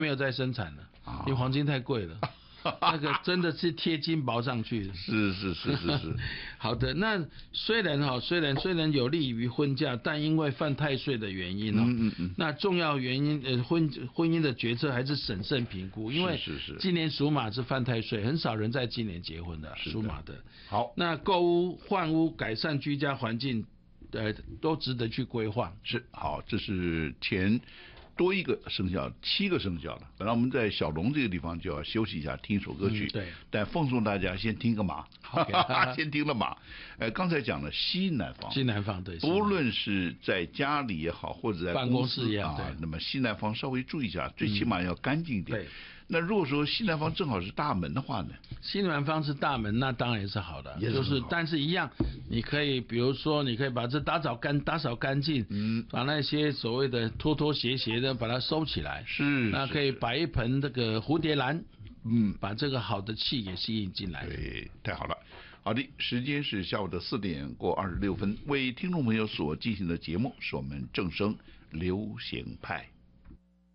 没有再生产了，因为黄金太贵了。那个真的是贴金薄上去的。 是。 好的，那虽然有利于婚嫁，但因为犯太岁的原因那重要原因婚姻的决策还是审慎评估，因为今年属马是犯太岁，很少人在今年结婚的，属马的。 好， 那购屋、换屋、改善居家环境，都值得去规划。 是，好，这是前多一个生肖，7个生肖了。本来我们在小龙这个地方就要休息一下，听一首歌曲。 对。 但奉送大家先听个马，先听了马。刚才讲了西南方，对。不论是在家里也好，或者在办公室也好， 那么西南方稍微注意一下，最起码要干净一点。对。那如果说西南方正好是大门的话呢？ 西南方是大门，那当然也是好的，就是但是一样，你可以比如说，你可以把这打扫干净，把那些所谓的拖鞋的把它收起来，那可以摆一盆这个蝴蝶兰，把这个好的气给吸引进来。 对，太好了。好的，时间是下午的4点过26分，为听众朋友所进行的节目是我们正声流行派。